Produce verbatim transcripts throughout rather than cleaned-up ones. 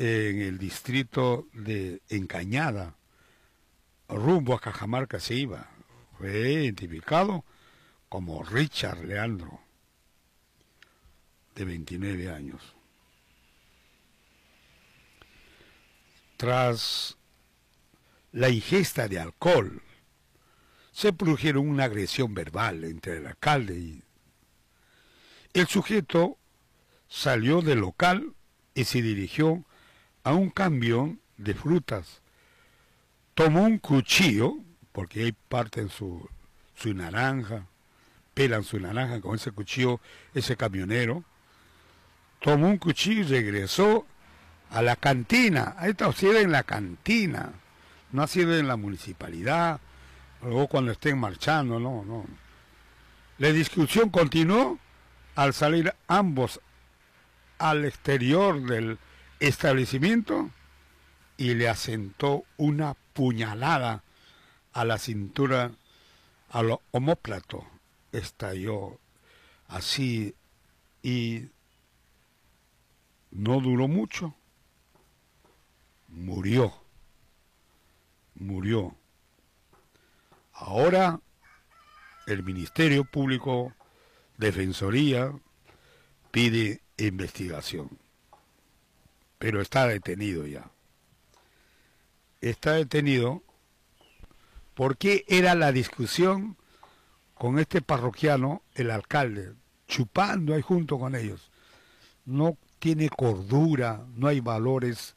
en el distrito de Encañada, rumbo a Cajamarca se iba. Fue identificado como Richard Leandro, de veintinueve años. Tras la ingesta de alcohol, se produjeron una agresión verbal entre el alcalde y el sujeto salió del local y se dirigió a un camión de frutas. Tomó un cuchillo, porque ahí parten su, su naranja, pelan su naranja con ese cuchillo, ese camionero. Tomó un cuchillo y regresó a la cantina. Esto ha sido en la cantina, no ha sido en la municipalidad, luego cuando estén marchando, no, no. La discusión continuó al salir ambos al exterior del establecimiento y le asentó una puñalada a la cintura, al omóplato. Estalló así y no duró mucho. Murió. Murió. Ahora el Ministerio Público, Defensoría, pide investigación. Pero está detenido ya. Está detenido porque era la discusión con este parroquiano, el alcalde, chupando ahí junto con ellos. No tiene cordura, no hay valores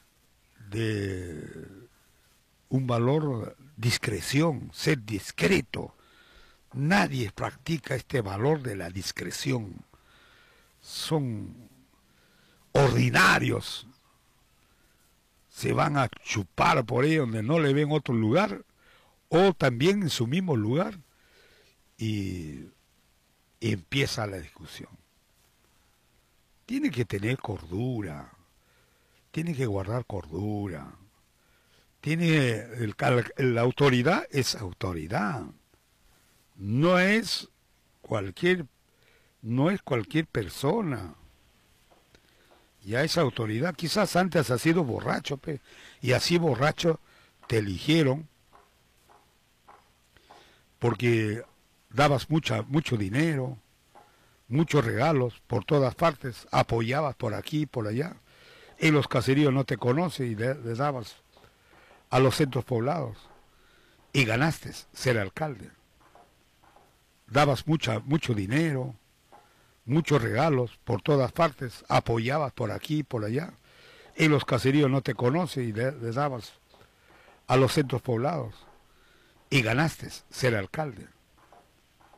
de un valor discreción, ser discreto. Nadie practica este valor de la discreción. Son ordinarios. Se van a chupar por ahí donde no le ven otro lugar, o también en su mismo lugar, y, y empieza la discusión. Tiene que tener cordura, tiene que guardar cordura. Tiene el, la autoridad es autoridad, no es cualquier, no es cualquier persona. Ya esa autoridad, quizás antes has sido borracho, pe, y así borracho te eligieron porque dabas mucha, mucho dinero, muchos regalos por todas partes, apoyabas por aquí y por allá. En los caseríos no te conocen y le, le dabas a los centros poblados y ganaste ser alcalde. Dabas mucha, mucho dinero, muchos regalos por todas partes, apoyabas por aquí y por allá. En los caseríos no te conocen y le, le dabas a los centros poblados y ganaste ser alcalde.